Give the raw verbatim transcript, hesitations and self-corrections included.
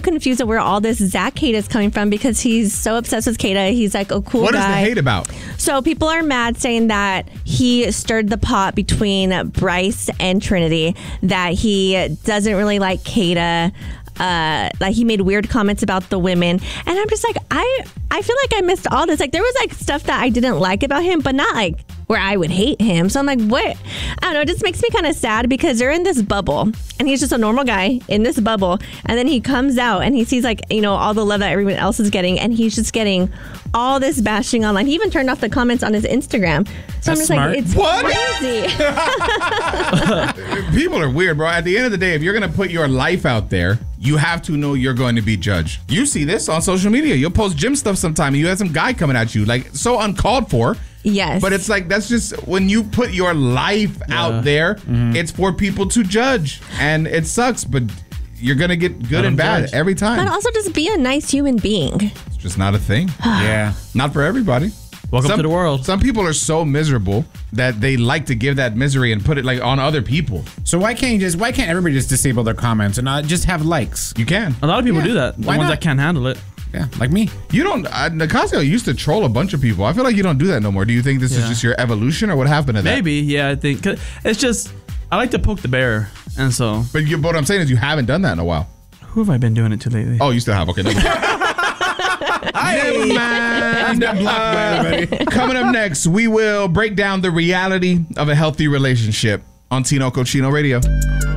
confused at where all this Zach hate is coming from because he's so obsessed with Kata. He's like a cool what guy. What is the hate about? So people are mad saying that he stirred the pot between Bryce and Trinity, that he doesn't really like Kata. Uh, like he made weird comments about the women, and I'm just like, I I feel like I missed all this. Like there was like stuff that I didn't like about him, but not like where I would hate him. So I'm like, what? I don't know. It just makes me kind of sad because they're in this bubble, and he's just a normal guy in this bubble, and then he comes out and he sees like, you know, all the love that everyone else is getting, and he's just getting all this bashing online. He even turned off the comments on his Instagram. So That's I'm just smart. like, it's What? crazy. People are weird, bro. At the end of the day, if you're going to put your life out there, you have to know you're going to be judged. You see this on social media. You'll post gym stuff sometime, and you have some guy coming at you, like so uncalled for. Yes. But it's like, that's just when you put your life yeah. out there, mm-hmm. it's for people to judge. And it sucks, but you're going to get good and bad judge. every time. But also just be a nice human being. It's just not a thing. Yeah. Not for everybody. Welcome some, to the world. Some people are so miserable that they like to give that misery and put it like on other people. So why can't you just, why can't everybody just disable their comments and not just have likes? You can. A lot of people yeah. do that. The Why ones not? that can't handle it. Yeah, like me. You don't, uh, Nicasio used to troll a bunch of people. I feel like you don't do that no more. Do you think this yeah. is just your evolution or what happened to that? Maybe, yeah, I think. 'Cause it's just, I like to poke the bear. And so. But, you, but what I'm saying is you haven't done that in a while. Who have I been doing it to lately? Oh, you still have. Okay, never mind. Never mind. Uh, coming up next, we will break down the reality of a healthy relationship on Tino Cochino Radio.